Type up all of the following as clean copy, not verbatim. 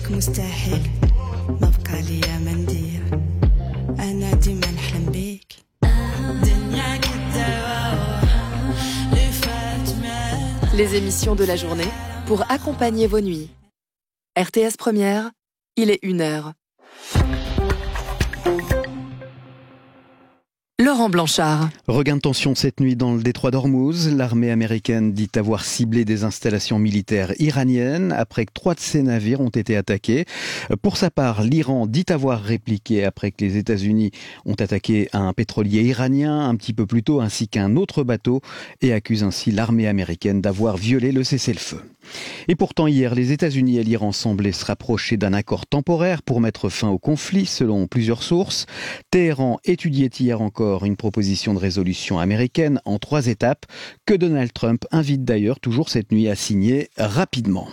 غيرك مستحيل ما بقى ليا ما ندير انا ديما نحلم بيك دنيا كدابة اللي فات مات. Les émissions de la journée pour accompagner vos nuits. RTS Première, il est 1h. Laurent Blanchard. Regain de tension cette nuit dans le détroit d'Ormuz. L'armée américaine dit avoir ciblé des installations militaires iraniennes après que 3 de ses navires ont été attaqués. Pour sa part, l'Iran dit avoir répliqué après que les États-Unis ont attaqué un pétrolier iranien un petit peu plus tôt ainsi qu'un autre bateau et accuse ainsi l'armée américaine d'avoir violé le cessez-le-feu. Et pourtant hier, les États-Unis et l'Iran semblaient se rapprocher d'un accord temporaire pour mettre fin au conflit selon plusieurs sources. Téhéran étudiait hier encore une proposition de résolution américaine en 3 étapes que Donald Trump invite d'ailleurs toujours cette nuit à signer rapidement.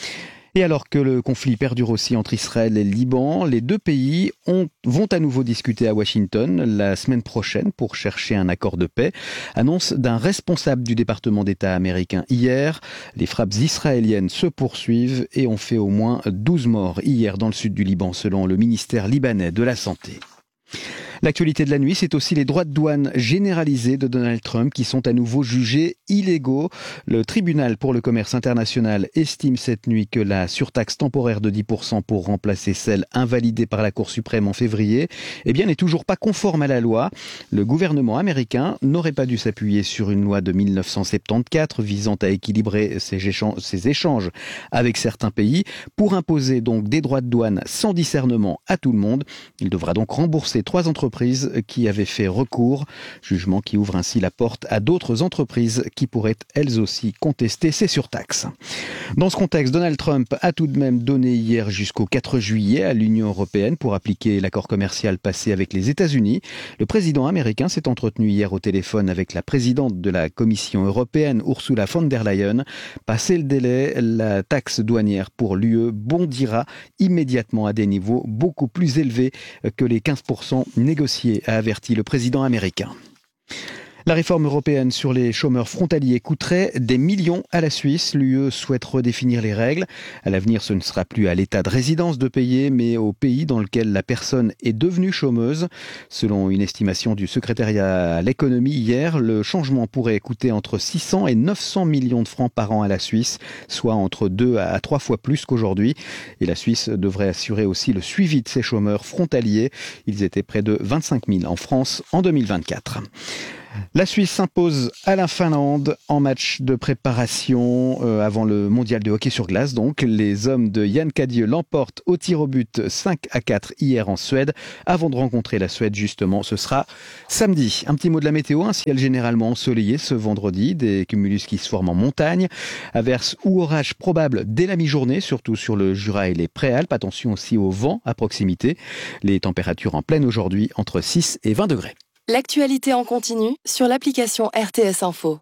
Et alors que le conflit perdure aussi entre Israël et le Liban, les 2 pays vont à nouveau discuter à Washington la semaine prochaine pour chercher un accord de paix. Annonce d'un responsable du département d'État américain hier. Les frappes israéliennes se poursuivent et ont fait au moins 12 morts hier dans le sud du Liban selon le ministère libanais de la Santé. L'actualité de la nuit, c'est aussi les droits de douane généralisés de Donald Trump qui sont à nouveau jugés illégaux. Le tribunal pour le commerce international estime cette nuit que la surtaxe temporaire de 10% pour remplacer celle invalidée par la Cour suprême en février, n'est toujours pas conforme à la loi. Le gouvernement américain n'aurait pas dû s'appuyer sur une loi de 1974 visant à équilibrer ses échanges avec certains pays pour imposer donc des droits de douane sans discernement à tout le monde. Il devra donc rembourser 3 entreprises qui avaient fait recours, jugement qui ouvre ainsi la porte à d'autres entreprises qui pourraient elles aussi contester ces surtaxes. Dans ce contexte, Donald Trump a tout de même donné hier jusqu'au 4 juillet à l'Union européenne pour appliquer l'accord commercial passé avec les États-Unis. Le président américain s'est entretenu hier au téléphone avec la présidente de la Commission européenne, Ursula von der Leyen. Passé le délai, la taxe douanière pour l'UE bondira immédiatement à des niveaux beaucoup plus élevés que les 15% négociés, a averti le président américain. La réforme européenne sur les chômeurs frontaliers coûterait des millions à la Suisse. L'UE souhaite redéfinir les règles. À l'avenir, ce ne sera plus à l'État de résidence de payer, mais au pays dans lequel la personne est devenue chômeuse. Selon une estimation du secrétariat à l'économie hier, le changement pourrait coûter entre 600 et 900 millions de francs par an à la Suisse, soit entre 2 à 3 fois plus qu'aujourd'hui. Et la Suisse devrait assurer aussi le suivi de ces chômeurs frontaliers. Ils étaient près de 25 000 en France en 2024. La Suisse s'impose à la Finlande en match de préparation avant le mondial de hockey sur glace. Donc, les hommes de Yann Cadieux l'emportent au tir au but 5-4 hier en Suède. Avant de rencontrer la Suède, justement, ce sera samedi. Un petit mot de la météo, un ciel généralement ensoleillé ce vendredi, des cumulus qui se forment en montagne, averses ou orages probables dès la mi-journée, surtout sur le Jura et les Préalpes. Attention aussi au vent à proximité. Les températures en pleine aujourd'hui entre 6 et 20 degrés. L'actualité en continu sur l'application RTS Info.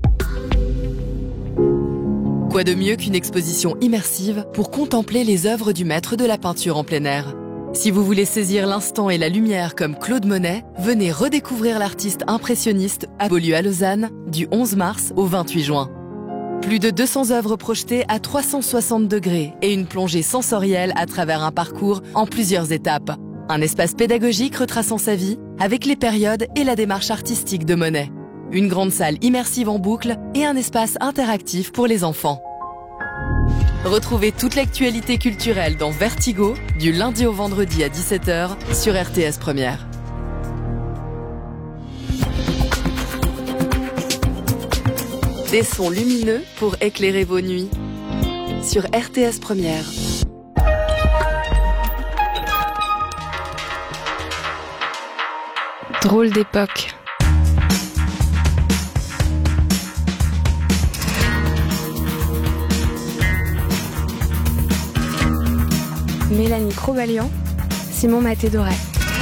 Quoi de mieux qu'une exposition immersive pour contempler les œuvres du maître de la peinture en plein air? Si vous voulez saisir l'instant et la lumière comme Claude Monet, venez redécouvrir l'artiste impressionniste à Beaulieu à Lausanne du 11 mars au 28 juin. Plus de 200 œuvres projetées à 360 degrés et une plongée sensorielle à travers un parcours en plusieurs étapes. Un espace pédagogique retraçant sa vie avec les périodes et la démarche artistique de Monet. Une grande salle immersive en boucle et un espace interactif pour les enfants. Retrouvez toute l'actualité culturelle dans Vertigo, du lundi au vendredi à 17h sur RTS Première. Des sons lumineux pour éclairer vos nuits sur RTS Première. Drôle d'époque. Mélanie Crobalian, Simon Maté-Doré.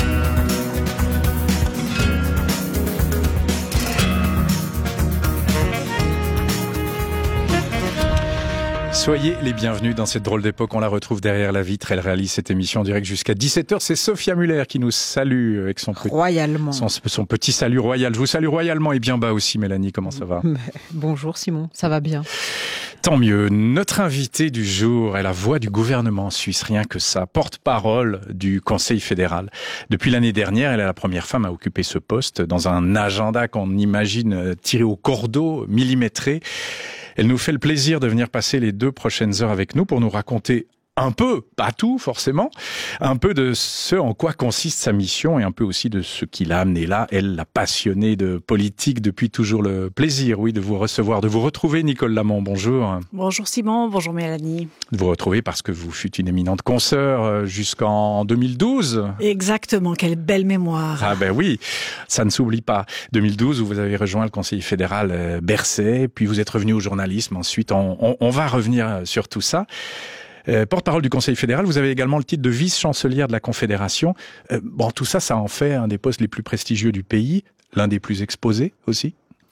Soyez les bienvenus dans cette drôle d'époque. On la retrouve derrière la vitre. Elle réalise cette émission en direct jusqu'à 17h. C'est Sophia Muller qui nous salue avec son petit salut royal. Je vous salue royalement et bien bas aussi, Mélanie. Comment ça va ? Bonjour Simon, ça va bien. Tant mieux. Notre invitée du jour est la voix du gouvernement suisse, rien que ça, porte-parole du Conseil fédéral. Depuis l'année dernière, elle est la première femme à occuper ce poste dans un agenda qu'on imagine tiré au cordeau, millimétré. Elle nous fait le plaisir de venir passer les 2 prochaines heures avec nous pour nous raconter un peu, pas tout forcément, un peu de ce en quoi consiste sa mission et un peu aussi de ce qui l'a amené là, elle, la passionnée de politique depuis toujours. Le plaisir, oui, de vous recevoir, de vous retrouver, Nicole Lamont, bonjour. Bonjour Simon, bonjour Mélanie. De vous retrouver parce que vous fûtes une éminente consoeur jusqu'en 2012. Exactement, quelle belle mémoire. Ah ben oui, ça ne s'oublie pas. 2012 où vous avez rejoint le Conseil fédéral Bercé, puis vous êtes revenu au journalisme. Ensuite, on va revenir sur tout ça. Porte-parole du Conseil fédéral, vous avez également le titre de vice-chancelière de la Confédération. Bon, tout ça, ça en fait un des postes les plus prestigieux du pays, l'un des plus exposés aussi.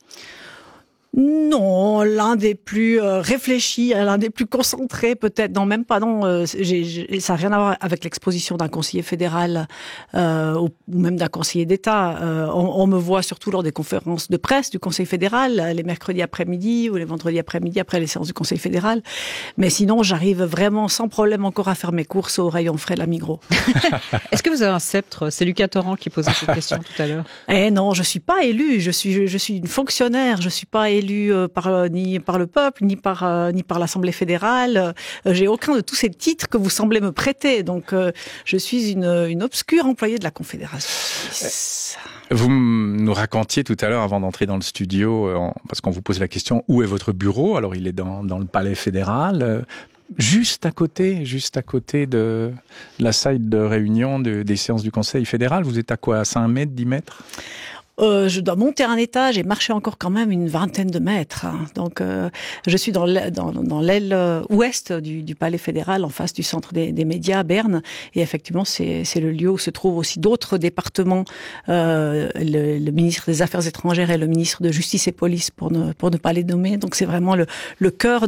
Non, l'un des plus réfléchis, l'un des plus concentrés peut-être. Non, même pas, non. Ça n'a rien à voir avec l'exposition d'un conseiller fédéral ou même d'un conseiller d'État. On me voit surtout lors des conférences de presse du Conseil fédéral, les mercredis après-midi ou les vendredis après-midi après les séances du Conseil fédéral. Mais sinon, j'arrive vraiment sans problème encore à faire mes courses au rayon frais de la Migros. Est-ce que vous avez un sceptre? C'est Lucas Torrent qui posait cette question tout à l'heure. Non, je suis pas élue. Je suis une fonctionnaire. Je suis pas élue ni par le peuple, ni par l'Assemblée fédérale. J'ai aucun de tous ces titres que vous semblez me prêter. Donc, je suis une obscure employée de la Confédération suisse. Vous nous racontiez tout à l'heure, avant d'entrer dans le studio, parce qu'on vous pose la question, où est votre bureau? Alors, il est dans le palais fédéral. Juste à côté de la salle de réunion des séances du Conseil fédéral. Vous êtes à quoi? À 5 mètres, 10 mètres? Je dois monter un étage et marcher encore quand même une 20aine de mètres. Donc, je suis dans l'aile ouest du Palais fédéral, en face du centre des médias à Berne. Et effectivement, c'est le lieu où se trouvent aussi d'autres départements, le ministre des Affaires étrangères et le ministre de Justice et Police, pour ne pas les nommer. Donc, c'est vraiment le cœur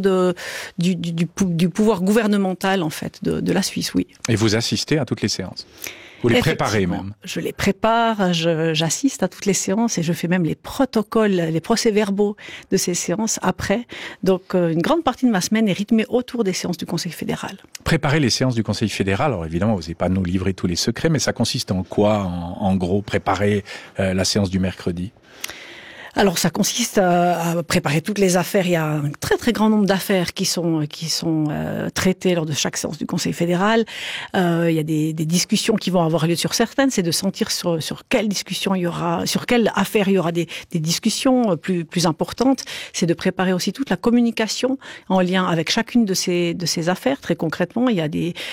du pouvoir gouvernemental, en fait, de la Suisse, oui. Et vous assistez à toutes les séances? Vous les préparez même? Je les prépare, j'assiste à toutes les séances et je fais même les protocoles, les procès-verbaux de ces séances après. Donc, une grande partie de ma semaine est rythmée autour des séances du Conseil fédéral. Préparer les séances du Conseil fédéral, alors évidemment, vous n'allez pas nous livrer tous les secrets, mais ça consiste en quoi, en gros, préparer la séance du mercredi? Alors, ça consiste à préparer toutes les affaires. Il y a un très très grand nombre d'affaires qui sont traitées lors de chaque séance du Conseil fédéral. Il y a des discussions qui vont avoir lieu sur certaines. C'est de sentir sur quelle discussion il y aura, sur quelle affaire il y aura des discussions plus importantes. C'est de préparer aussi toute la communication en lien avec chacune de ces affaires. Très concrètement, il y a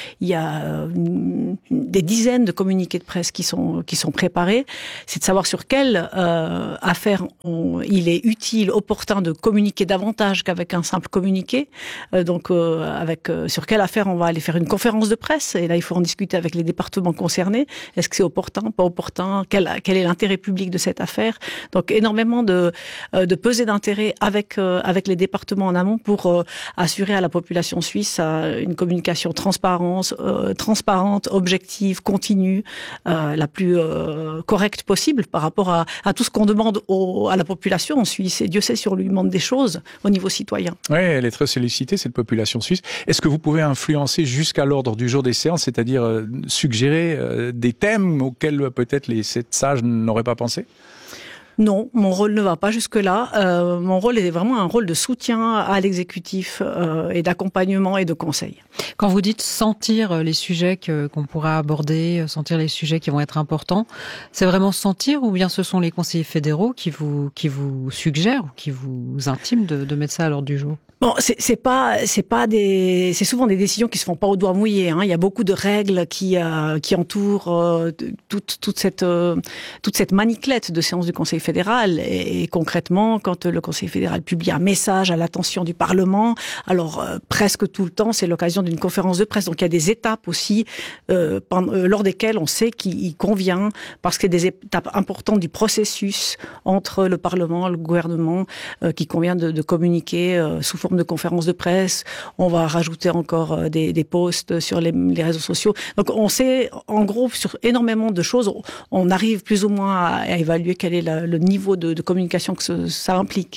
des dizaines de communiqués de presse qui sont préparés. C'est de savoir sur quelle affaire il est utile, opportun de communiquer davantage qu'avec un simple communiqué. Sur quelle affaire on va aller faire une conférence de presse. Et là, il faut en discuter avec les départements concernés. Est-ce que c'est opportun, pas opportun? Quel est l'intérêt public de cette affaire? Donc, énormément de pesée d'intérêt avec les départements en amont pour assurer à la population suisse une communication transparente, objective, continue, la plus correcte possible par rapport à tout ce qu'on demande à la population en Suisse. Et Dieu sait si on lui demande des choses au niveau citoyen. Oui, elle est très sollicitée, cette population suisse. Est-ce que vous pouvez influencer jusqu'à l'ordre du jour des séances, c'est-à-dire suggérer des thèmes auxquels peut-être les 7 sages n'auraient pas pensé? Non, mon rôle ne va pas jusque-là. Mon rôle est vraiment un rôle de soutien à l'exécutif et d'accompagnement et de conseil. Quand vous dites sentir les sujets qu'on pourra aborder, sentir les sujets qui vont être importants, c'est vraiment sentir ou bien ce sont les conseillers fédéraux qui vous suggèrent ou qui vous intiment de mettre ça à l'ordre du jour? Bon, c'est souvent des décisions qui se font pas au doigt mouillé, hein. Il y a beaucoup de règles qui entourent toute cette maniclette de séances du Conseil fédéral. Et concrètement, quand le Conseil fédéral publie un message à l'attention du Parlement, alors presque tout le temps, c'est l'occasion d'une conférence de presse. Donc il y a des étapes aussi lors desquelles on sait qu'il convient, parce qu'il y a des étapes importantes du processus entre le Parlement, le gouvernement, qui convient de communiquer sous forme de conférences de presse. On va rajouter encore des posts sur les réseaux sociaux. Donc on sait, en gros, sur énormément de choses, on arrive plus ou moins à évaluer quel est le niveau de communication que ça implique.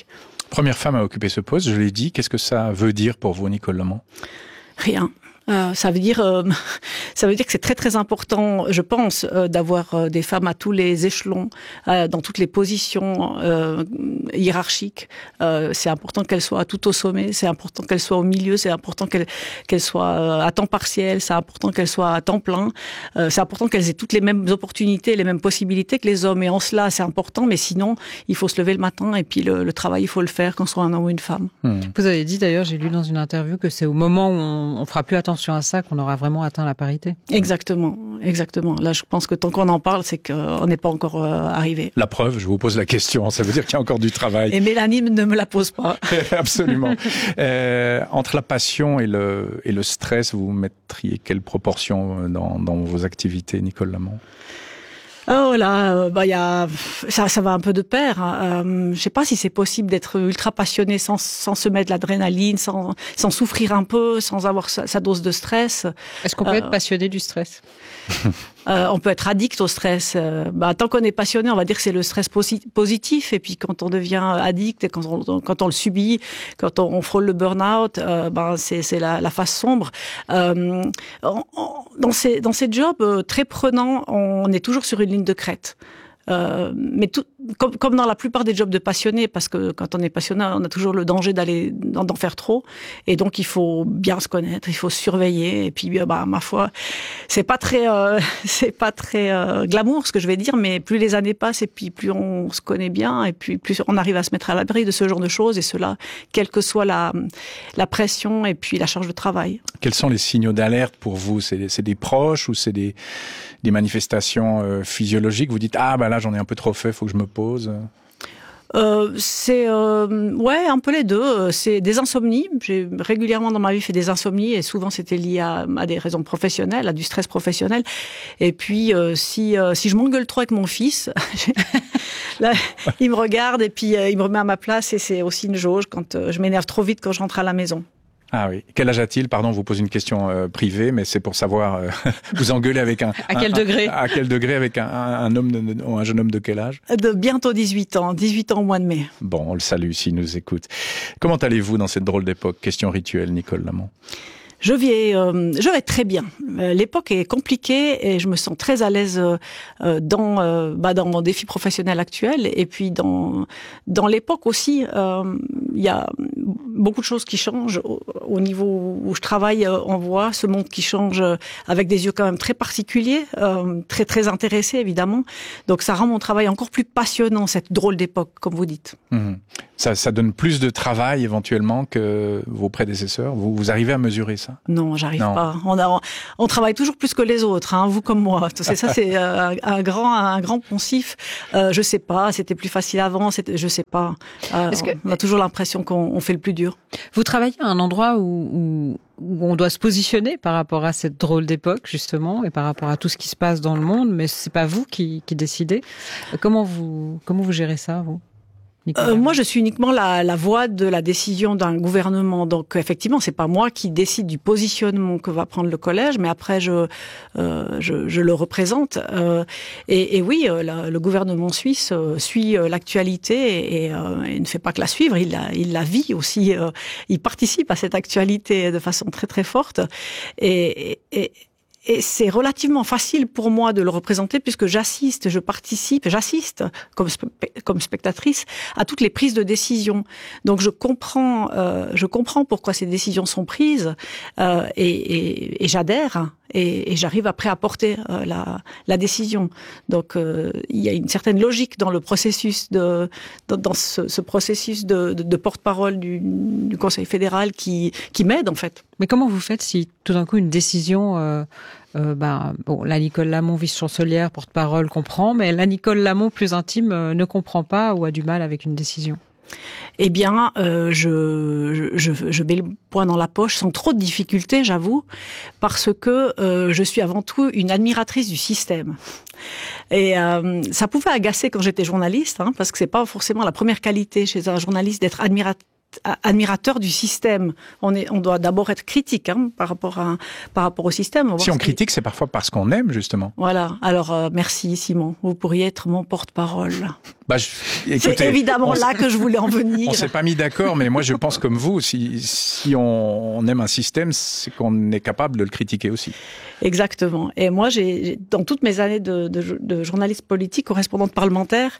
Première femme à occuper ce poste, je l'ai dit. Qu'est-ce que ça veut dire pour vous, Nicole Lamont ? Rien. Ça veut dire que c'est très très important, je pense, d'avoir des femmes à tous les échelons, dans toutes les positions hiérarchiques. C'est important qu'elles soient tout au sommet, c'est important qu'elles soient au milieu, c'est important qu'elles soient à temps partiel, c'est important qu'elles soient à temps plein, c'est important qu'elles aient toutes les mêmes opportunités, les mêmes possibilités que les hommes. Et en cela, c'est important, mais sinon, il faut se lever le matin et puis le travail, il faut le faire, qu'on soit un homme ou une femme. Vous avez dit d'ailleurs, j'ai lu dans une interview que c'est au moment où on fera plus attention à ça qu'on aura vraiment atteint la parité. Exactement. Là, je pense que tant qu'on en parle, c'est qu'on n'est pas encore arrivé. La preuve, je vous pose la question, ça veut dire qu'il y a encore du travail. Et Mélanie ne me la pose pas. Absolument. Entre la passion et le stress, vous mettriez quelle proportion dans vos activités, Nicole Lamont ? Oh là, ça va un peu de pair. Je sais pas si c'est possible d'être ultra passionné sans se mettre de l'adrénaline, sans souffrir un peu, sans avoir sa dose de stress. Est-ce qu'on peut être passionné du stress ? On peut être addict au stress. Tant qu'on est passionné, on va dire que c'est le stress positif. Et puis quand on devient addict, et quand on le subit, quand on frôle le burn-out, c'est la face sombre. Dans ces jobs très prenants, on est toujours sur une ligne de crête. Mais comme dans la plupart des jobs de passionnés, parce que quand on est passionné, on a toujours le danger d'en faire trop, et donc il faut bien se connaître, il faut se surveiller, et puis ma foi, c'est pas très glamour ce que je vais dire, mais plus les années passent et puis plus on se connaît bien, et puis plus on arrive à se mettre à l'abri de ce genre de choses, et cela, quelle que soit la pression et puis la charge de travail. Quels sont les signaux d'alerte pour vous ? C'est des proches ou c'est des manifestations physiologiques ? Vous dites là j'en ai un peu trop fait, faut que je me pose. C'est un peu les deux. C'est des insomnies. J'ai régulièrement dans ma vie fait des insomnies et souvent c'était lié à des raisons professionnelles, à du stress professionnel. Et puis si je m'engueule trop avec mon fils, là, il me regarde et puis il me remet à ma place, et c'est aussi une jauge quand je m'énerve trop vite quand je rentre à la maison. Ah oui. Quel âge a-t-il ? Pardon, je vous pose une question privée, mais c'est pour savoir, vous engueulez avec un... À quel degré ? À quel degré avec un jeune homme de quel âge ? De bientôt 18 ans au mois de mai. Bon, on le salue s'il nous écoute. Comment allez-vous dans cette drôle d'époque ? Question rituelle, Nicole Lamont. Je vais très bien. L'époque est compliquée et je me sens très à l'aise dans mon défi professionnel actuel, et puis dans l'époque aussi. Il y a beaucoup de choses qui changent au niveau où je travaille. On voit ce monde qui change avec des yeux quand même très particuliers, très très intéressés évidemment. Donc ça rend mon travail encore plus passionnant, cette drôle d'époque, comme vous dites. Ça donne plus de travail éventuellement que vos prédécesseurs. Vous arrivez à mesurer ça ? Non, j'arrive pas. On travaille toujours plus que les autres, vous comme moi. C'est un grand poncif. Je sais pas, c'était plus facile avant. Je sais pas. On a toujours l'impression qu'on fait le plus dur. Vous travaillez à un endroit où on doit se positionner par rapport à cette drôle d'époque, justement, et par rapport à tout ce qui se passe dans le monde, mais c'est pas vous qui décidez. Comment vous gérez ça, vous ? Moi, je suis uniquement la voix de la décision d'un gouvernement. Donc, effectivement, c'est pas moi qui décide du positionnement que va prendre le collège, mais après, je le représente. Et oui, le gouvernement suisse suit l'actualité et ne fait pas que la suivre, il la vit aussi. Il participe à cette actualité de façon très très forte. Et c'est relativement facile pour moi de le représenter puisque j'assiste comme spectatrice à toutes les prises de décision. Donc je comprends pourquoi ces décisions sont prises et j'adhère et j'arrive après à porter la décision. Donc il y a une certaine logique dans le processus dans ce processus de porte-parole du Conseil fédéral qui m'aide en fait. Mais comment vous faites si tout d'un coup une décision la Nicole Lamont, vice-chancelière, porte-parole, comprend, mais la Nicole Lamont plus intime ne comprend pas ou a du mal avec une décision? Eh bien, je mets le poing dans la poche sans trop de difficultés, j'avoue, parce que je suis avant tout une admiratrice du système. Et ça pouvait agacer quand j'étais journaliste, parce que c'est pas forcément la première qualité chez un journaliste d'être admirateur du système. On doit d'abord être critique par rapport au système. Si on critique, c'est parfois parce qu'on aime, justement. Voilà. Alors, merci Simon. Vous pourriez être mon porte-parole. Écoutez, c'est évidemment là que je voulais en venir. On s'est pas mis d'accord, mais moi je pense comme vous, si on aime un système, c'est qu'on est capable de le critiquer aussi. Exactement. Et moi, dans toutes mes années de journaliste politique, correspondante parlementaire,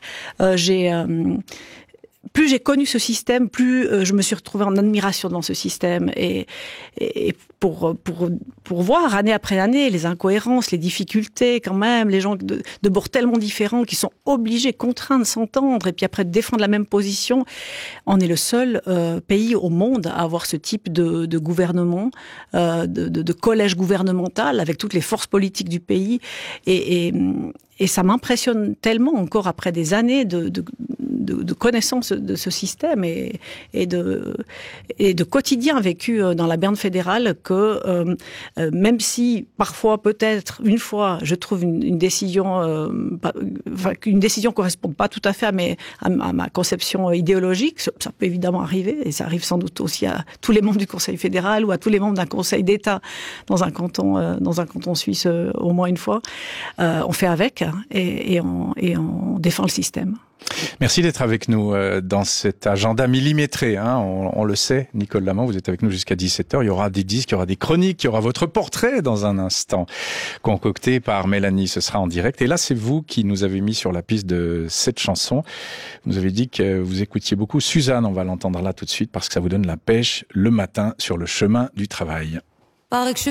plus j'ai connu ce système, plus je me suis retrouvée en admiration devant ce système. Et pour voir année après année les incohérences, les difficultés quand même, les gens de bords tellement différents qui sont obligés, contraints de s'entendre et puis après de défendre la même position. On est le seul pays au monde à avoir ce type de gouvernement, de collège gouvernemental avec toutes les forces politiques du pays. Et ça m'impressionne tellement encore après des années de connaissance de ce système et de quotidien vécu dans la Berne fédérale que même si parfois peut-être une fois je trouve une décision qu'une décision correspond pas tout à fait à ma conception idéologique, ça peut évidemment arriver et ça arrive sans doute aussi à tous les membres du Conseil fédéral ou à tous les membres d'un conseil d'État dans un canton suisse au moins une fois. On fait avec et on défend le système. Merci d'être avec nous dans cet agenda millimétré. On le sait, Nicole Lamant, vous êtes avec nous jusqu'à 17h. Il y aura des disques, il y aura des chroniques, il y aura votre portrait dans un instant, concocté par Mélanie. Ce sera en direct. Et là, c'est vous qui nous avez mis sur la piste de cette chanson. Vous nous avez dit que vous écoutiez beaucoup Suzanne. On va l'entendre là tout de suite parce que ça vous donne la pêche le matin sur le chemin du travail.